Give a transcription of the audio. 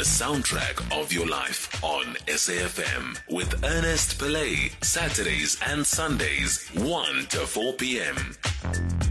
soundtrack of your life on SAFM with Ernest Pillay, Saturdays and Sundays, 1 to 4 p.m.